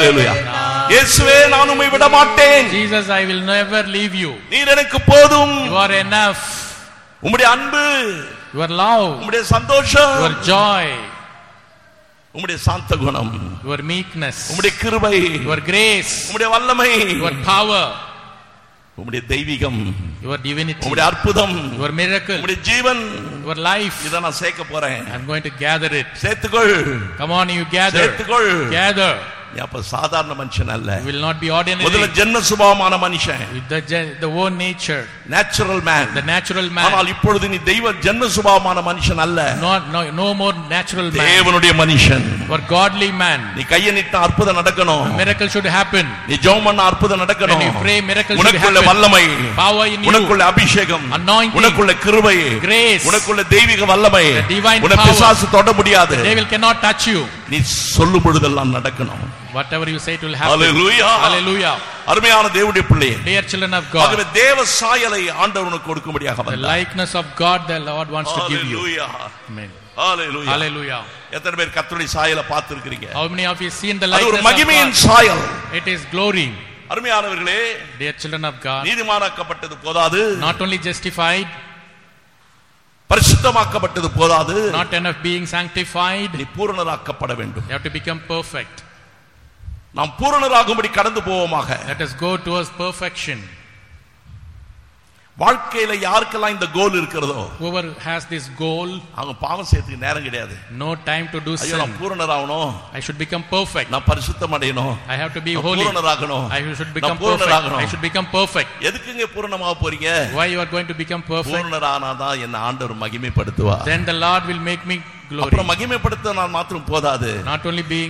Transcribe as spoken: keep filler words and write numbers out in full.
ஹalleluya. இயேசுவே நான் உம்மை விட மாட்டேன். Jesus, I will never leave you. நீர் எனக்கு போதும். You are enough. உம்முடைய அன்பு, your love, உம்முடைய சந்தோஷம், your joy, உம்முடைய சாந்த குணம், your meekness, உம்முடைய கிருபை, your grace, உம்முடைய வல்லமை, your power, உம்முடைய தெய்வீகம், your divinity, உம்முடைய அற்புதம், your miracle, உம்முடைய ஜீவன், your life. இத நான் சேர்க்க போறேன். I'm going to gather it. சேர்த்துக்கொள். Come on, you gather. சேர்த்துக்கொள். Gather. நீ அப்ப சாதாரண மனுஷன் அல்ல. You will not be ordinary. முதல்ல ஜென்ம சுபாவமான மனுஷன். The the own nature. Natural man. The natural man. ஆனால் இப்பொழுது நீ தெய்வ ஜென்ம சுபாவமான மனுஷன் அல்ல. Not no, no more natural man. தேவனுடைய மனுஷன். Or godly man. நீ கையை நீட்ட அற்புதம் நடக்கணும். A miracle should happen. நீ ஜெபம் பண்ண அற்புதம் நடக்கணும். When you pray, miracle should happen. உனக்குள்ள வல்லமை, power in you, உனக்குள்ள அபிஷேகம், anointing, உனக்குள்ள கிருபை, grace, உனக்குள்ள தெய்வீக வல்லமை, உன்னை பிசாசு தொட முடியாது. The devil cannot touch you. நீ சொல்லும் பொழுதெல்லாம் நடக்கணும். Whatever you say it will happen. Hallelujah. Hallelujah. அருமையான தேவனுடைய பிள்ளையே, dear children of God, ஆகவே தேவ சாயலை ஆண்டவர் உனக்கு கொடுக்கும்படியாக வந்தார். The likeness of God the Lord wants to give you. Hallelujah. Amen. Hallelujah. Hallelujah. எத்தனை பேர் கர்த்தருடைய சாயலை பார்த்திருக்கீங்க? How many of you seen the அது ஒரு likeness of மகிமையின் God? சாயல். It is glory. அருமையானவர்களே, dear children of God, நீதிமானாக்கப்பட்டது போதாது, not only justified, பரிசுத்தமாக்கப்பட்டது போதாது, not enough being sanctified, நீ பூரணராக்கப்பட வேண்டும். you have to become perfect. நாம் பூரணராகும்படி கடந்து போவோமாக. Let us go towards perfection. வாழ்க்கையில யாருக்கெல்லாம் இந்த கோல் இருக்கிறதோ, whoever has this goal, அவங்க பாவம் செய்யறதுக்கு நேரம் கிடையாது. no time to do ஐயோ நான் sin. பூரணராகணும், I should become perfect. நான் பரிசுத்தம் அடையணும், I have to be நான் holy. பூரணராகணும், I should become நான் பூரணராகணும். perfect. I should become perfect. எதுக்குங்க பூரணமாக போறீங்க? Why you are going to become perfect? பூரணரானாதான் என்ன ஆண்டவர் மகிமைப்படுத்துவார். Then the Lord will make me glory. அப்புறம் மகிமைப்படுத்த நான் மாத்திரம் போதாது, Not only being